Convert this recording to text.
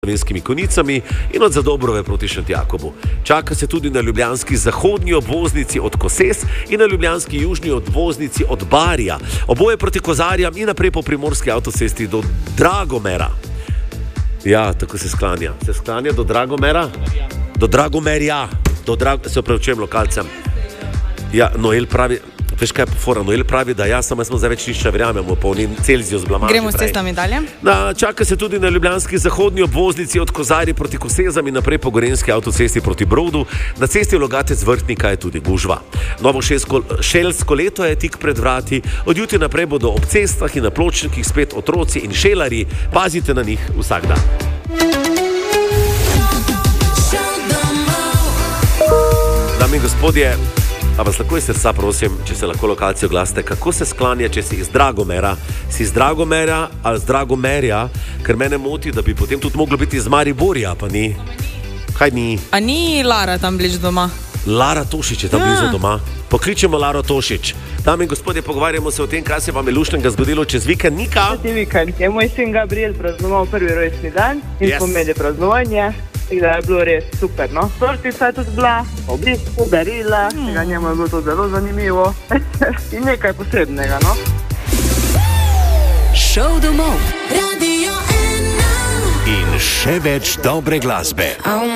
slovenskimi konicami in od Zadobrove proti Šentjakobu. Čaka se tudi na ljubljanski zahodnji obvoznici od Koses in na ljubljanski južni obvoznici od Barja. Oboje proti Kozarjam in naprej po primorski avtocesti do Dragomera. Ja, tako se sklanja. Se sklanja do Dragomera? Do Dragomerja. Se opravičujem lokalcem. Ja, Noel pravi... Veš kaj je fora? Noel pravi, da samo zdaj več nišče verjamemo, polni Celzijus blamaži. Gremo s cestami dalje. Čaka se tudi na ljubljanski zahodnji obvoznici od Kozarja proti Kosezam in naprej po gorenjski avtocesti proti Brodu. Na cesti Logatec Vrhnika je tudi gužva. Novo šelsko leto je tik pred vrati. Od jutri naprej bodo ob cestah in na pločnikih spet otroci in šelarji. Pazite na njih vsak dan. Dame in gospodje, a vas lahko iz srca prosim, če se lahko lokalci oglasite, kako se sklanja, če si iz Dragomera? Si iz Dragomera ali z Dragomerja? Ker mene moti, da bi potem tudi moglo biti iz Mariborja, pa ni. Kaj ni? A ni Lara tam blizu doma? Lara Tošič je tam blizu doma. Pokličemo Laro Tošič. Dame in gospodje, pogovarjamo se o tem, kaj se vam je luštnega zgodilo čez vikend. Nika? Čez vikend je moj sin Gabriel praznoval prvi rojstni dan in pomeni praznovanje. Da je bilo res super, no. Tortica je tudi bila, obisko, darila, njemu je bilo to zelo zanimivo in nekaj posebnega, no. Šov domov. Radio 1. In še več dobre glasbe.